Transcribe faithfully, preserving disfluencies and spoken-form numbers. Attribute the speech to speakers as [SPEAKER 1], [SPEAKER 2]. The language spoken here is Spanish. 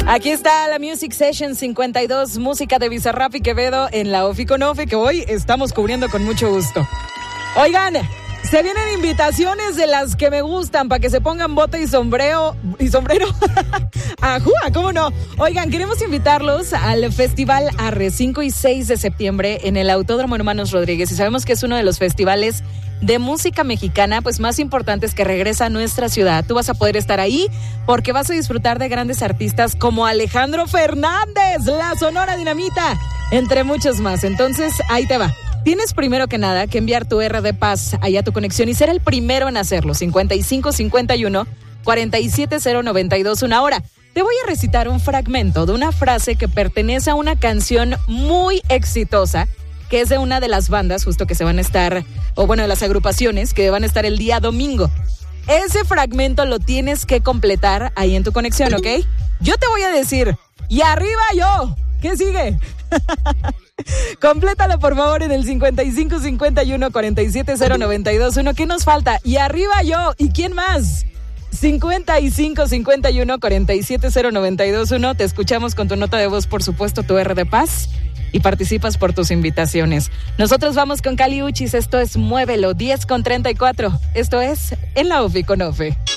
[SPEAKER 1] Aquí está la Music Session cincuenta y dos, música de Bizarrap y Quevedo en la Ofi con Ofi, que hoy estamos cubriendo con mucho gusto. Oigan, se vienen invitaciones de las que me gustan para que se pongan bota y sombrero. ¿Y sombrero? ¡Ajúa! ¿Cómo no? Oigan, queremos invitarlos al Festival Arre, cinco y seis de septiembre en el Autódromo Hermanos Rodríguez. Y sabemos que es uno de los festivales de música mexicana pues más importantes que regresa a nuestra ciudad. Tú vas a poder estar ahí porque vas a disfrutar de grandes artistas como Alejandro Fernández, la Sonora Dinamita, entre muchos más. Entonces, ahí te va. Tienes primero que nada que enviar tu R de Paz allá a tu conexión y ser el primero en hacerlo. cincuenta y cinco cincuenta y uno cuarenta y siete cero noventa y dos, una hora. Te voy a recitar un fragmento de una frase que pertenece a una canción muy exitosa, que es de una de las bandas justo que se van a estar, o bueno, de las agrupaciones que van a estar el día domingo. Ese fragmento lo tienes que completar ahí en tu conexión, ¿ok? Yo te voy a decir, y arriba yo, ¿qué sigue? Complétalo por favor en el cincuenta y cinco cincuenta y uno cuarenta y siete cero noventa y dos, uno. ¿Qué nos falta? Y arriba yo, ¿y quién más? cincuenta y cinco cincuenta y uno cuarenta y siete cero noventa y dos, uno. Te escuchamos con tu nota de voz, por supuesto, tu R de Paz, y participas por tus invitaciones. Nosotros vamos con Kali Uchis, esto es Muévelo, diez con treinta y cuatro. Esto es En la Ofi con Ofe.